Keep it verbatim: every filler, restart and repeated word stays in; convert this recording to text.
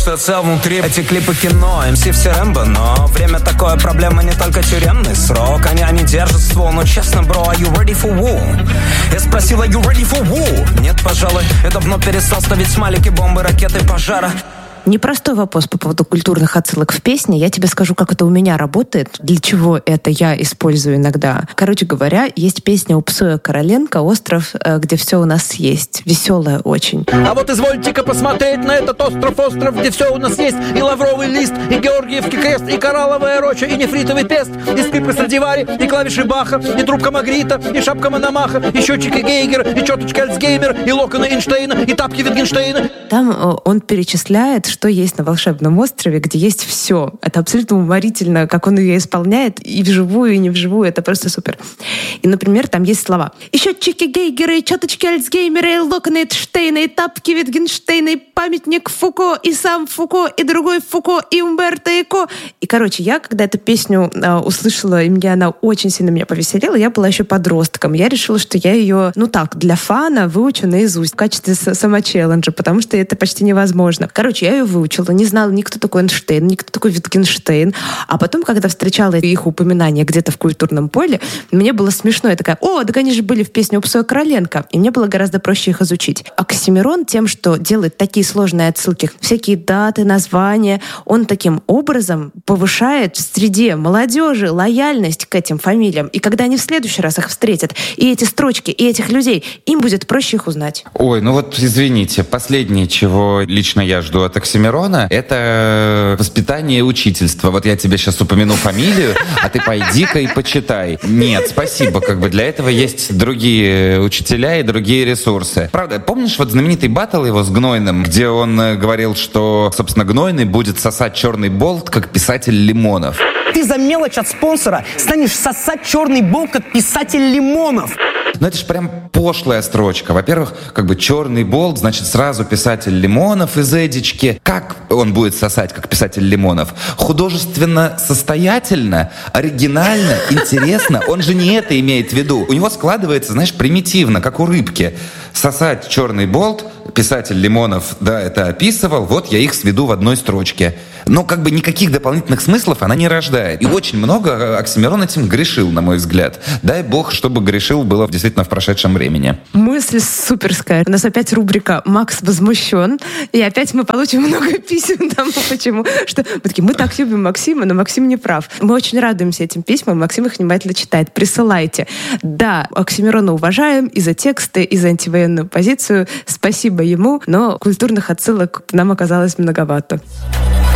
что я цел внутри. Эти клипы кино, эм си все Рэмбо, но время такое, проблема не только тюремный срок. Они, они держат ствол, но честно, бро, are you ready for war? Я спросил, are you ready for war? Нет, пожалуй, я давно перестал ставить смайлики, бомбы, ракеты, пожара. Непростой вопрос по поводу культурных отсылок в песне. Я тебе скажу, как это у меня работает, для чего это я использую иногда. Короче говоря, есть песня у Псоя Короленко «Остров, где все у нас есть». Веселая очень. А вот извольте-ка посмотреть на этот остров, остров, где все у нас есть. И лавровый лист, и Георгиевский крест, и коралловая роща, и нефритовый пест, и скрипка Страдивари, и клавиши Баха, и трубка Магрита, и шапка Мономаха, и счетчики Гейгера, и четочки Альцгеймер, и локоны Эйнштейна, и тапки Витгенштейна. Там он перечисляет, что есть на волшебном острове, где есть все. Это абсолютно уморительно, как он ее исполняет и вживую, и не вживую. Это просто супер. И, например, там есть слова. И счетчики Гейгера, и четочки Альцгеймера, и локоны Эйнштейна, и тапки Витгенштейна, и памятник Фуко, и сам Фуко, и другой Фуко, и Умберто Эко. И, короче, я, когда эту песню э, услышала, и мне она очень сильно меня повеселила, я была еще подростком. Я решила, что я ее, ну так, для фана выучу наизусть в качестве самочелленджа, потому что это почти невозможно. Короче, я ее выучила, не знала ни кто такой Эйнштейн, ни кто такой Витгенштейн. А потом, когда встречала их упоминания где-то в культурном поле, мне было смешно. Я такая, о, так они же были в песне у Псоя Короленко. И мне было гораздо проще их изучить. Оксимирон тем, что делает такие сложные отсылки, всякие даты, названия, он таким образом повышает в среде молодежи лояльность к этим фамилиям. И когда они в следующий раз их встретят, и эти строчки, и этих людей, им будет проще их узнать. Ой, ну вот извините, последнее, чего лично я жду от Оксимирона, это воспитание и учительство. Вот я тебе сейчас упомяну фамилию, а ты пойди-ка и почитай. Нет, спасибо, как бы для этого есть другие учителя и другие ресурсы. Правда, помнишь вот знаменитый баттл его с Гнойным, где он говорил, что, собственно, Гнойный будет сосать черный болт, как писатель Лимонов? Ты за мелочь от спонсора станешь сосать черный болт, как писатель Лимонов. Ну это же прям пошлая строчка. Во-первых, как бы черный болт, значит сразу писатель Лимонов из Эдички. Как он будет сосать, как писатель Лимонов? Художественно состоятельно, оригинально, интересно. Он же не это имеет в виду. У него складывается, знаешь, примитивно, как у рыбки. Сосать черный болт, писатель Лимонов, да, это описывал, вот я их сведу в одной строчке. Но как бы никаких дополнительных смыслов она не рождает. И очень много Оксимирон этим грешил, на мой взгляд. Дай бог, чтобы грешил было действительно в прошедшем времени. Мысль суперская. У нас опять рубрика «Макс возмущен». И опять мы получим много писем тому, почему. Что мы такие, мы так любим Максима, но Максим не прав. Мы очень радуемся этим письмам. Максим их внимательно читает. Присылайте. Да, Оксимирона уважаем и за тексты, и за антивоенную позицию. Спасибо ему, но культурных отсылок нам оказалось многовато.